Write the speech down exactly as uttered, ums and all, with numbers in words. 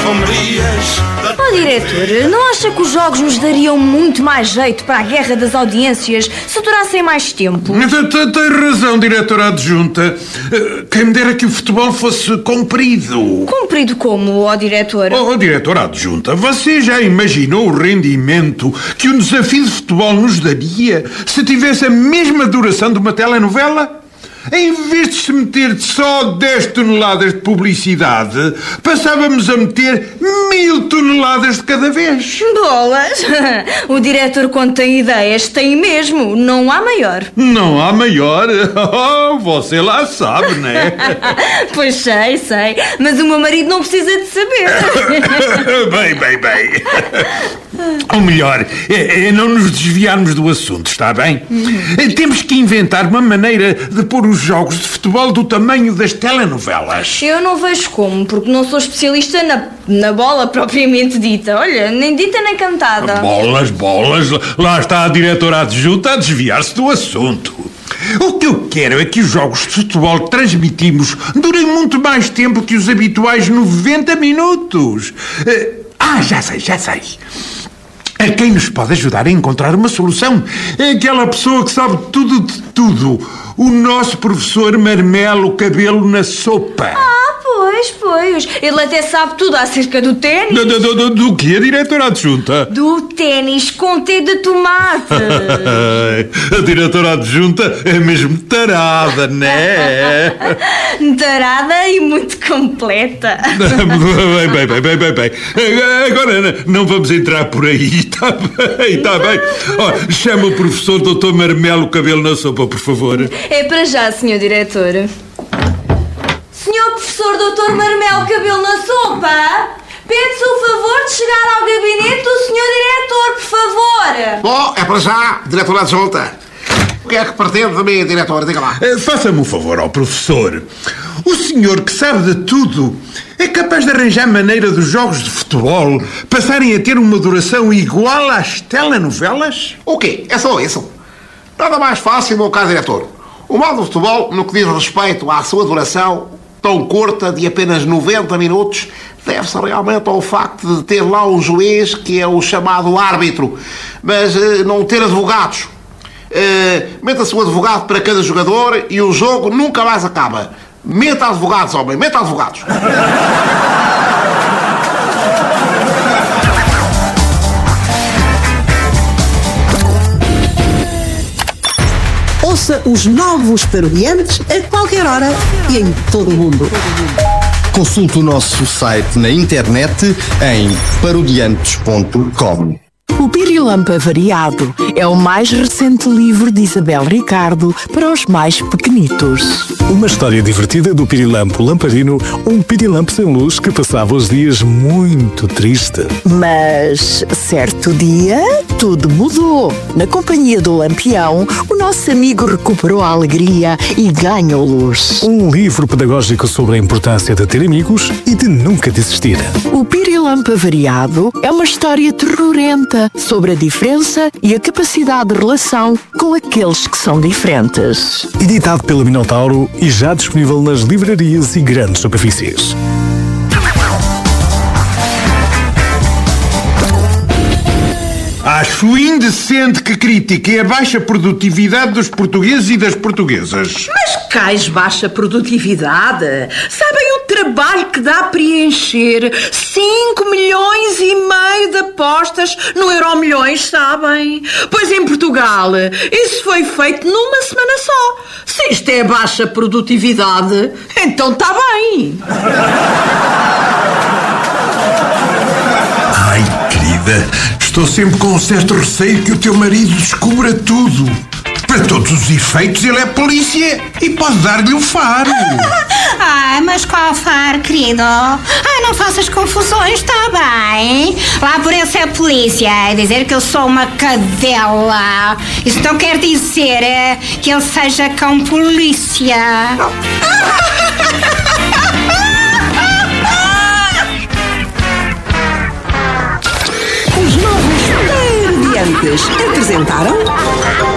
alfombrias. Ó diretor, não acha que os jogos nos dariam muito mais jeito para a guerra das audiências se durassem mais tempo? Tem razão, diretora adjunta. Quem me dera que o futebol fosse comprido. Comprido como, ó diretor? Ó diretora adjunta, você já imaginou o rendimento que um desafio de futebol nos daria se tivesse a mesma duração de uma telenovela? Em vez de se meter só dez toneladas de publicidade, passávamos a meter mil toneladas de cada vez. Bolas! O diretor, quando tem ideias, tem mesmo. Não há maior. Não há maior? Oh, você lá sabe, não é? Pois sei, sei. Mas o meu marido não precisa de saber. Bem, bem, bem. O melhor é, é não nos desviarmos do assunto, está bem? Uhum. Temos que inventar uma maneira de pôr os jogos de futebol do tamanho das telenovelas. Eu não vejo como, porque não sou especialista na, na bola propriamente dita. Olha, nem dita nem cantada. Bolas, bolas. Lá está a diretora adjunta a desviar-se do assunto. O que eu quero é que os jogos de futebol que transmitimos durem muito mais tempo que os habituais noventa minutos. Ah, já sei, já sei. A quem nos pode ajudar a encontrar uma solução é aquela pessoa que sabe tudo de tudo. O nosso professor Marmelo Cabelo na Sopa. Ah, pois, pois. Ele até sabe tudo acerca do ténis. Do, do, do, do que, diretora adjunta? Do ténis com T de tomate. A diretora adjunta é mesmo tarada, né? Tarada e muito completa. Bem, bem, bem, bem, bem, bem. Agora não vamos entrar por aí, está bem, está bem. Oh, chama o professor doutor Marmelo Cabelo na Sopa, por favor. É para já, senhor diretor. Senhor professor doutor Marmelo Cabelo na Sopa, pede-se o favor de chegar ao gabinete do senhor diretor, por favor. Bom, é para já, diretora adjunta. O que é que pretende de mim, diretora? Diga lá. Faça-me um favor ao professor. O senhor que sabe de tudo é capaz de arranjar maneira dos jogos de futebol passarem a ter uma duração igual às telenovelas? O quê? É só isso? Nada mais fácil, meu caro diretor. O mal do futebol, no que diz respeito à sua duração tão curta de apenas noventa minutos, deve-se realmente ao facto de ter lá um juiz que é o chamado árbitro, mas uh, não ter advogados. Uh, meta-se um advogado para cada jogador e o jogo nunca mais acaba. Meta advogados, homem, meta advogados. Ouça os novos Parodiantes a qualquer hora e em todo o mundo. Consulte o nosso site na internet em parodiantes ponto com. O Pirilampo Avariado é o mais recente livro de Isabel Ricardo para os mais pequenitos. Uma história divertida do Pirilampo Lamparino, um pirilampo sem luz que passava os dias muito triste. Mas, certo dia, tudo mudou. Na companhia do Lampião, o nosso amigo recuperou a alegria e ganhou luz. Um livro pedagógico sobre a importância de ter amigos e de nunca desistir. O Pirilampo Avariado é uma história terrorenta sobre a diferença e a capacidade de relação com aqueles que são diferentes. Editado pela Minotauro e já disponível nas livrarias e grandes superfícies. Acho indecente que critiquem a baixa produtividade dos portugueses e das portuguesas. Mas cais baixa produtividade? Sabem o trabalho que dá a preencher cinco milhões e meio de apostas no Euromilhões, sabem? Pois em Portugal isso foi feito numa semana só. Se isto é baixa produtividade, então está bem. Ai, querida, estou sempre com um certo receio que o teu marido descubra tudo. Para todos os efeitos, ele é polícia e pode dar-lhe o faro. Ai, mas qual faro, querido? Ai, não faças confusões, está bem? Lá por isso é polícia, é dizer que eu sou uma cadela. Isso não quer dizer é, que ele seja cão polícia. Os novos Parodiantes apresentaram